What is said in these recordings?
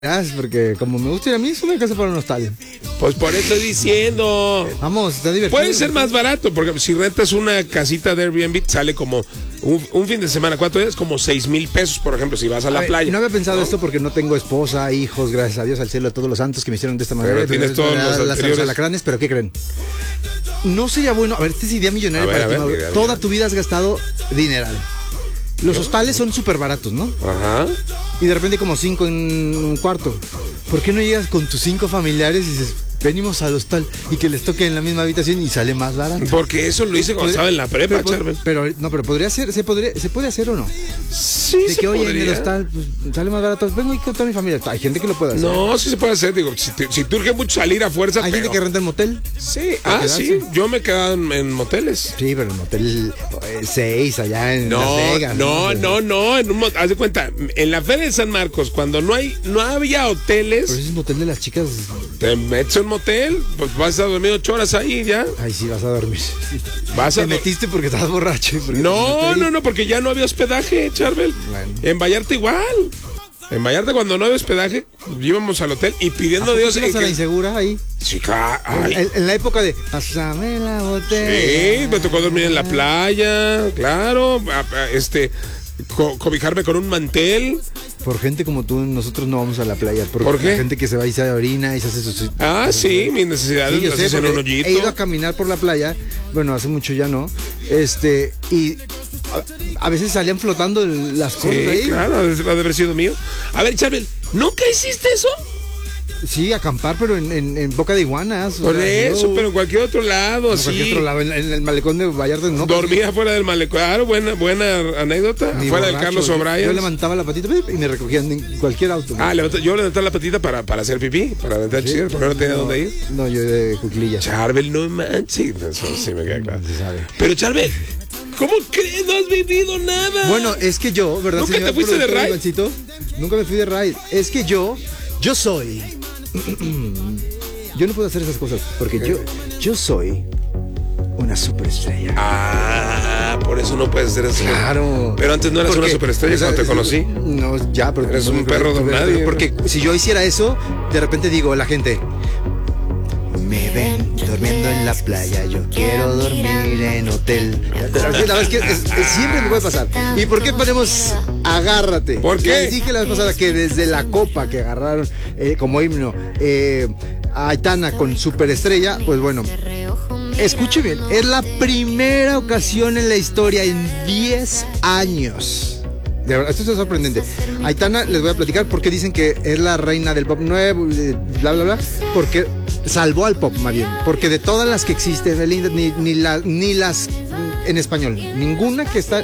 Porque como me gusta ir a mí, es una casa para un hostal. Pues por eso estoy diciendo. Vamos, está divertido. Puede ser más barato, porque si rentas una casita de Airbnb, sale como un fin de semana. ¿Cuánto es? Como 6,000 pesos, por ejemplo, si vas a la playa. No había pensado esto porque no tengo esposa, hijos, gracias a Dios, al cielo, a todos los santos que me hicieron de esta manera. Pero tienes todos los alacranes, pero ¿qué creen? No sería bueno, a ver, esta es idea millonaria para ti. Toda tu vida has gastado dineral. Los hostales son súper baratos, ¿no? Ajá. Y de repente como 5 en un cuarto. ¿Por qué no llegas con tus 5 familiares y dices, venimos al hostal y que les toque en la misma habitación y sale más barato? Porque eso lo hice cuando estaba en la prepa, Charbel. Pero podría ser, ¿se puede hacer o no? Sí, de que, oye, en el hostal pues, sale más barato. Vengo y con toda mi familia. Hay gente que lo puede hacer. No, sí se puede hacer. Digo, si te urge mucho salir a fuerza. Hay gente que renta en motel. Sí, sí. Yo me he quedado en moteles. Sí, pero en motel 6 allá en Las Vegas. No. Haz de cuenta, en la Feria de San Marcos, cuando no había hoteles. Pero ese es motel de las chicas. Te metes en motel, pues vas a dormir 8 horas ahí ya. Ay, sí, vas a dormir. Te metiste porque estabas borracho. No, porque ya no había hospedaje, Charbel. Bueno. En Vallarta igual. En Vallarta cuando no había hospedaje, íbamos al hotel y pidiendo a Dios. ¿Ibas a la insegura ahí? Chica, en la época de pásame la botella. Sí, me tocó dormir en la playa, claro. Cobijarme con un mantel. Por gente como tú, nosotros no vamos a la playa. ¿Por qué? Gente que se va y se orina y se hace sus... Sí, mis necesidades las hacen en un hoyito. He ido a caminar por la playa, bueno, hace mucho ya no, y a veces salían flotando las cosas ahí. Claro, ha de haber sido mío. A ver, Charbel, ¿nunca hiciste eso? Sí, acampar, pero en Boca de Iguanas. Por eso, pero en cualquier otro lado, sí. En cualquier otro lado, en el malecón de Vallarta, no. Dormía fuera del malecón, claro, buena anécdota. Fuera del Carlos O'Brien. Yo levantaba la patita y me recogían en cualquier auto. Yo levantaba la patita para hacer pipí, para aventar chisgar, porque no tenía dónde ir. No, yo de cuclillas. Charbel, no manches. Eso sí me queda claro. Pero Charbel, ¿cómo crees? No has vivido nada. Bueno, es que yo, ¿verdad? ¿Nunca te fuiste de ride? Nunca me fui de ride. Es que yo soy... Yo no puedo hacer esas cosas porque yo soy una superestrella. Por eso no puedes hacer eso. Claro. Pero antes no eras una superestrella cuando te conocí. No, ya, pero eres un perro de nadie. Porque si yo hiciera eso, de repente digo a la gente, me ven durmiendo en la playa, yo quiero dormir en hotel. La verdad es que siempre me puede pasar. ¿Y por qué ponemos agárrate? ¿Por qué? Les dije la vez pasada que desde la copa que agarraron como himno a Aitana con Superestrella, pues bueno, escuche bien, es la primera ocasión en la historia en 10 años. De verdad, esto es sorprendente. Aitana, les voy a platicar por qué dicen que es la reina del pop nuevo, bla, bla, bla, porque salvó al pop, más bien, porque de todas las que existen, ni las en español, ninguna que está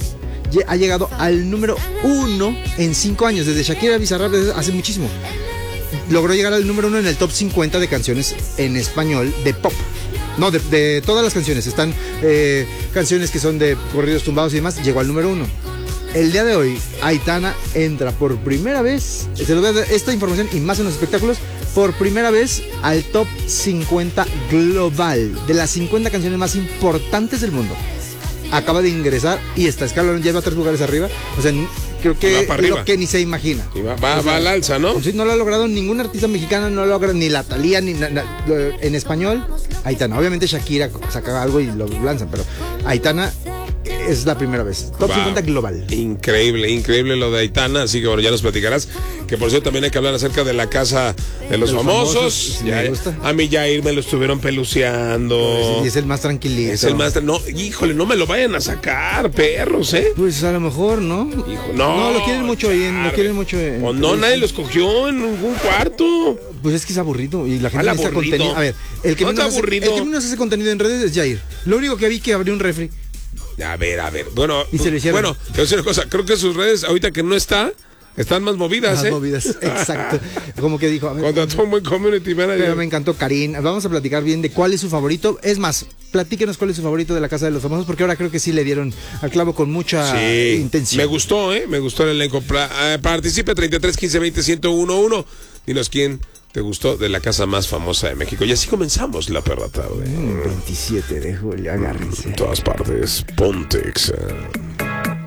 ha llegado al número 1 en 5 años, desde Shakira Bizarrap, hace muchísimo. Logró llegar al número 1 en el top 50 de canciones en español de pop. No, de todas las canciones. Están canciones que son de corridos tumbados y demás, llegó al número 1. El día de hoy, Aitana entra por primera vez, se lo voy a dar esta información y más en los espectáculos, por primera vez al top 50 global, de las 50 canciones más importantes del mundo. Acaba de ingresar y está escalando, lleva 3 lugares arriba. O sea, creo que lo que ni se imagina. Y va al alza, ¿no? Sí, no lo ha logrado ningún artista mexicano, no lo logra ni la Thalía, ni en español. Aitana, obviamente Shakira saca algo y lo lanzan, pero Aitana es la primera vez. Top 50 global. Increíble lo de Aitana, así que bueno, ya nos platicarás. Que por cierto también hay que hablar acerca de la casa de los famosos. Sí, me gusta. A mí Jair me lo estuvieron peluceando. Y es el más tranquilito. Es el más... No, híjole, no me lo vayan a sacar, perros, ¿eh? Pues a lo mejor, ¿no? No, lo quieren mucho ahí. O no, nadie lo escogió en ningún cuarto. Pues es que es aburrido y la gente necesita contenido. A ver, el que menos hace contenido en redes es Jair. Lo único que vi que abrió un refri. A ver. Bueno, y se lo hicieron. Bueno, te voy a decir una cosa. Creo que sus redes, ahorita que no está, están más movidas, Más movidas, exacto. Como que dijo. Contrató un buen community manager. Pero me encantó, Karin. Vamos a platicar bien de cuál es su favorito. Es más, platíquenos cuál es su favorito de la Casa de los Famosos, porque ahora creo que sí le dieron al clavo con mucha intención. Me gustó el elenco. Participe 33 15 20 1011. Dinos quién te gustó de la casa más famosa de México. Y así comenzamos la perra tarde. 27 de julio, agárrense. En todas partes, Pontex.